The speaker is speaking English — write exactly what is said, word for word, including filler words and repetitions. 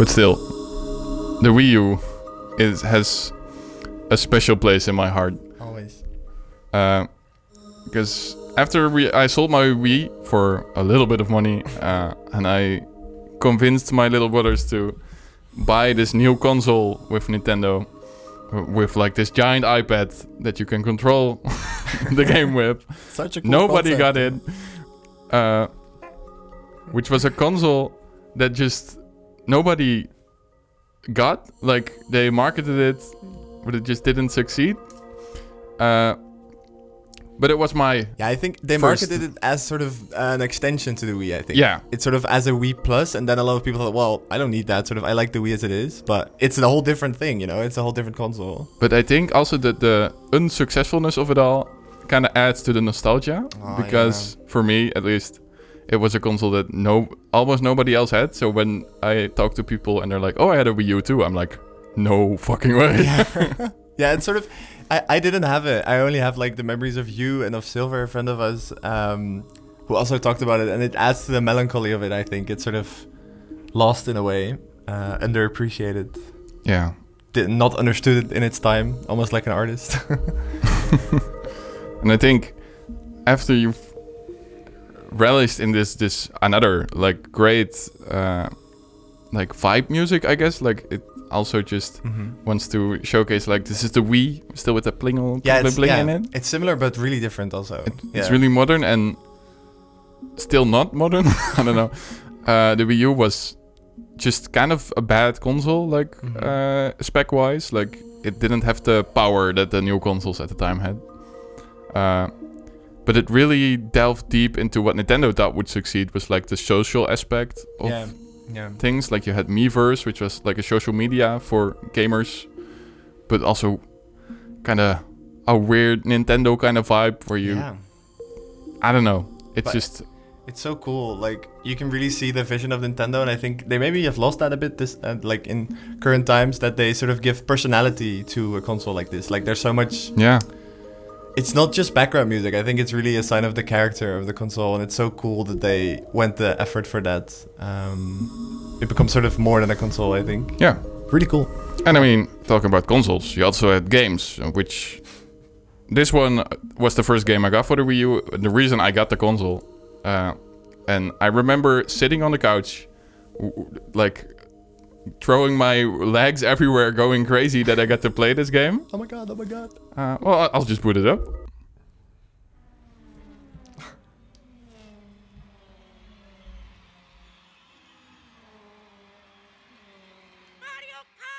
But still, the Wii U is has a special place in my heart. Always. Uh, because after we, I sold my Wii for a little bit of money, uh, and I convinced my little brothers to buy this new console with Nintendo, with like this giant iPad that you can control the game with. Such a cool Nobody concept. got it. Uh, which was a console that just nobody got. Like, they marketed it, but it just didn't succeed. Uh, but it was my... Yeah, I think they First- marketed it as sort of an extension to the Wii, I think. Yeah. It's sort of as a Wii Plus, and then a lot of people thought, well, I don't need that. Sort of, I like the Wii as it is, but it's a whole different thing, you know? It's a whole different console. But I think also that the unsuccessfulness of it all kind of adds to the nostalgia. Oh, because for me, at least, it was a console that no almost nobody else had. So when I talk to people and they're like, oh, I had a Wii U too, I'm like, no fucking way. Yeah, yeah, it's sort of... I, I didn't have it. I only have like the memories of you and of Silver, a friend of us, um, who also talked about it, and it adds to the melancholy of it. I think it's sort of lost in a way, uh, underappreciated, Yeah. did not understood it in its time, almost like an artist. And I think after you've relished in this this another like great uh, like vibe music, I guess, like it also just Mhm. wants to showcase like this is the Wii still with the plingle Yeah, bling it's, bling yeah, in it. it's similar but really different also. It's Yeah. really modern and still not modern. I don't know. Uh, the Wii U was just kind of a bad console, like Mhm. uh, spec wise. Like it didn't have the power that the new consoles at the time had. Uh, but it really delved deep into what Nintendo thought would succeed, was like the social aspect of yeah, yeah. things. Like you had Miiverse, which was like a social media for gamers, but also kind of a weird Nintendo kind of vibe where you, yeah. I don't know, it's But- just It's so cool. Like you can really see the vision of Nintendo, and I think they maybe have lost that a bit. This uh, like in current times, that they sort of give personality to a console like this. Like there's so much. yeah. It's not just background music. I think it's really a sign of the character of the console, and it's so cool that they went the effort for that. Um, it becomes sort of more than a console, I think. Yeah. Really cool. And I mean, talking about consoles, you also had games, uh, which this one was the first game I got for the Wii U. The reason I got the console, uh, and I remember sitting on the couch, w- w- like throwing my legs everywhere, going crazy that I got to play this game. Oh my god! Oh my god! Uh, well, I- I'll just put it up. Mario